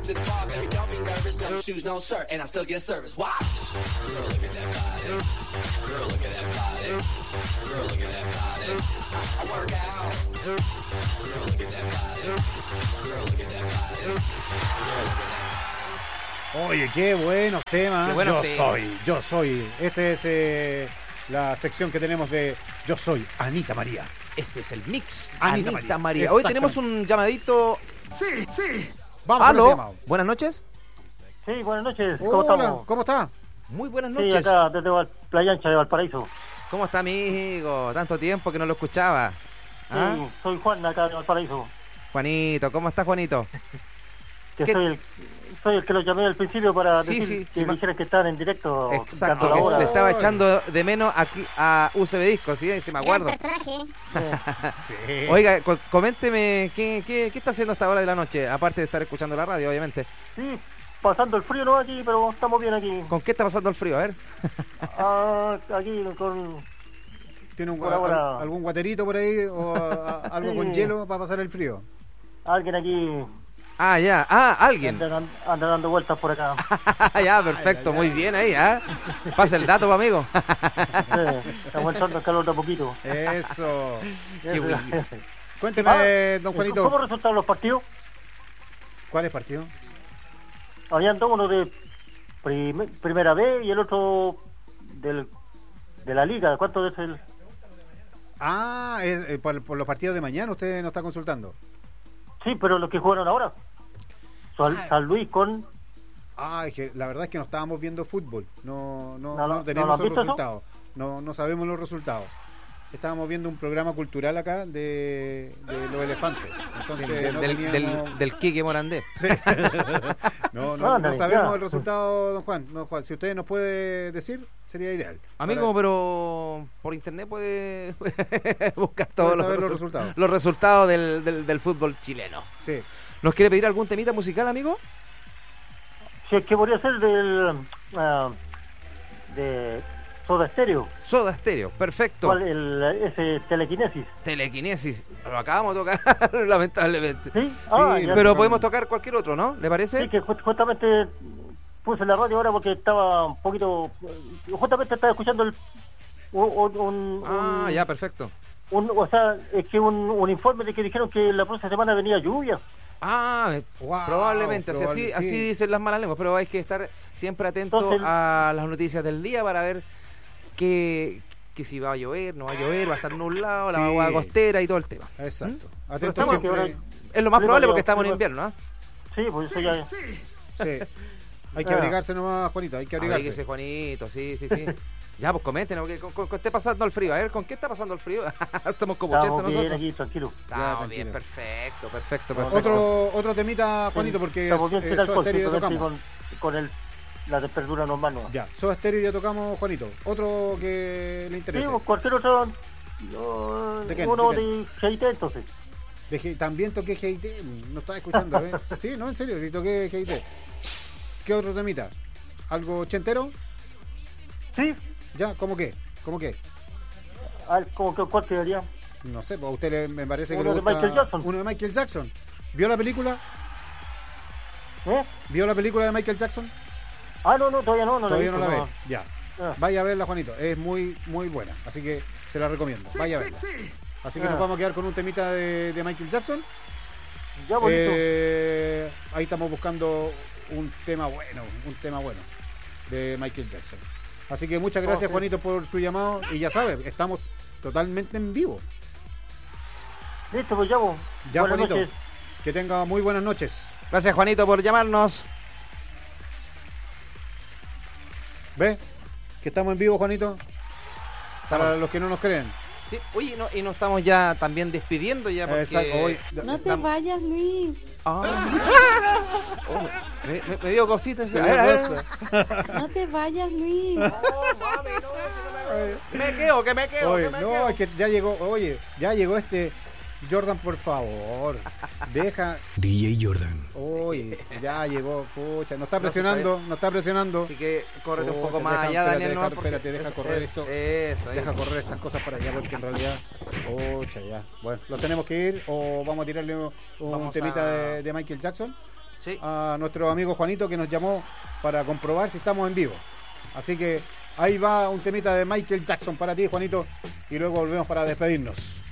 to the bar, baby, don't be nervous. No shoes, no shirt, and I still get service. Watch. Girl, look at that body. Girl, look at that body. Girl, look at that body. I work out. Girl, look at that body. Girl, look at that body. Girl, look at that. Oye, qué buenos temas. Qué buenos temas. Yo soy. Este es la sección que tenemos de Yo soy Anita María. Este es el mix. Anita María. Hoy tenemos un llamadito. Sí. Vamos con ese ¿Aló? llamado. Buenas noches. Sí, buenas noches. ¿Cómo Hola, estamos? ¿cómo está? Muy buenas Sí, noches. acá desde Playa Ancha de Valparaíso. ¿Cómo está, amigo? Tanto tiempo que no lo escuchaba. ¿Ah? Sí, soy Juan acá de Valparaíso. Juanito, ¿cómo estás, Juanito? Que ¿Qué? soy el que lo llamé al principio para Sí, decir sí, que dijeran que estaban en directo. Exacto, dando la que hora. le estaba echando de menos aquí a UCB Disco, ¿sí? Sí, me acuerdo. Sí. Oiga, coménteme, ¿qué está haciendo a esta hora de la noche? Aparte de estar escuchando la radio, obviamente. Sí, pasando el frío no aquí, pero estamos bien aquí. ¿Con qué está pasando el frío? A ver. Aquí con... ¿Tiene por ahora- algún guaterito por ahí o algo Sí. con hielo para pasar el frío? Alguien aquí Ah, ya. Ah, alguien. anda dando vueltas por acá. Ya, perfecto. Muy bien ahí, ¿ah? Pasa el dato, amigo. Sí, estamos entrando en calor de a poquito. Eso. Qué bueno. Cuénteme, don Juanito. ¿Cómo resultaron los partidos? ¿Cuál es partido? Habían dos, uno de primera B y el otro de la liga. ¿Cuánto es el...? Ah, por los partidos de mañana usted no está consultando. Sí, pero los que jugaron ahora. San Luis con... Ah, es que la verdad es que no estábamos viendo fútbol. No ¿No lo han tenemos los visto eso? resultados. No sabemos los resultados. Estábamos viendo un programa cultural acá de los elefantes. Entonces no teníamos... Del Quique Morandé. No Ándale, sabemos ya. el resultado, don Juan. Don Juan, si usted nos puede decir, sería ideal. Amigo, pero por internet puede buscar todos Puede saber los resultados. los resultados del fútbol chileno. Sí. ¿Nos quiere pedir algún temita musical, amigo? Si es que podría ser de Soda Stereo. Soda Stereo, perfecto. ¿Cuál? Ese Telequinesis. Telequinesis, lo acabamos de tocar, lamentablemente. ¿Sí? ya Pero tocamos. podemos tocar cualquier otro, ¿no? ¿Le parece? Sí, que justamente puse la radio ahora porque estaba un poquito... Justamente estaba escuchando Ya, perfecto. o sea, es que un informe de que dijeron que la próxima semana venía lluvia. Wow, Probablemente, sí. así dicen las malas lenguas, pero hay que estar siempre atento Entonces, a las noticias del día para ver que si va a llover, no va a llover, va a estar nublado, la Sí. agua costera y todo el tema. Exacto. Pero Atento estamos- siempre. Es lo más probable porque estamos en Prima- invierno, ¿ah? Sí, pues eso ya... Sí. Hay que abrigarse nomás, Juanito, hay que abrigarse. Abríguese, Juanito, sí. Ya, pues comenten, porque con esté pasando el frío. A ver, ¿con qué está pasando el frío? Estamos como 80 Estamos bien nosotros. aquí, tranquilo. Estamos tranquilo. bien, perfecto. Otro temita, Juanito, porque Estamos bien sin Soda alcohol, Stereo ya simplemente tocamos. con la temperatura normal. ¿No? Ya, Soda Stereo ya tocamos, Juanito. Otro que le Sí, interese. pues, cualquier otro... ¿De qué? Uno ¿De qué? de Cheite, entonces. También toqué GIT, no estaba escuchando, ¿eh? Sí, no, en serio, sí toqué GIT. ¿Qué otro temita? ¿Algo ochentero? Sí, ¿Ya? ¿Cómo qué? a ver, ¿cuál quedaría? No sé, pues a usted me parece que Uno le de gusta... Michael Jackson. Uno de Michael Jackson. ¿Vio la película? ¿Eh? ¿Vio la película de Michael Jackson? No, todavía no Todavía la no he la visto, ve. Ya. Ah. Vaya a verla, Juanito. Es muy, muy buena. Así que se la recomiendo. Vaya a verla. Así que nos vamos a quedar con un temita de Michael Jackson. Ya, bonito. Ahí estamos buscando un tema bueno de Michael Jackson. Así que muchas gracias, Ok. Juanito, por su llamado. Y ya sabe, estamos totalmente en vivo. Listo, pues ya, vos. Ya, Buenas Juanito. noches. Que tenga muy buenas noches. Gracias, Juanito, por llamarnos. ¿Ves? Que estamos en vivo, Juanito. Para los que no nos creen. Sí, oye, y nos estamos ya también despidiendo ya porque... Exacto. Hoy, No te vayas, Luis. Me dio cositas. se A le ver, a ver. roza. No te vayas, Luis. Me quedo, que me quedo. Oye, no, es que ya llegó este Jordan, por favor. Deja. DJ Jordan. Oye, ya llegó, pucha, nos está presionando. Así que córrete un Pucha, poco más deja, allá, espérate, Daniel. deja, ¿no? Porque espérate, deja correr esto. Eso, Deja correr estas cosas para allá porque en realidad, pucha, ya. Bueno, ¿lo tenemos que ir o vamos a tirarle un Vamos temita a- de Michael Jackson? Sí. a nuestro amigo Juanito que nos llamó para comprobar si estamos en vivo. Así que ahí va un temita de Michael Jackson para ti, Juanito, y luego volvemos para despedirnos.